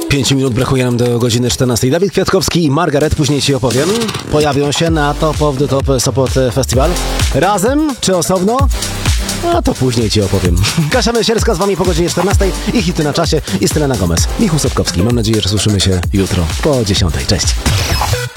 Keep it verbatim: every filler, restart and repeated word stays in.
Pięć minut brakuje nam do godziny czternastej. Dawid Kwiatkowski i Margaret, później Ci opowiem, pojawią się na Top of the Top Sopot Festival. Razem czy osobno? A to później Ci opowiem. Kasia Mysierska z Wami po godzinie czternastej i hity na czasie i Selena Gomez. Michał Sotkowski. Mam nadzieję, że słyszymy się jutro po dziesiątej. Cześć.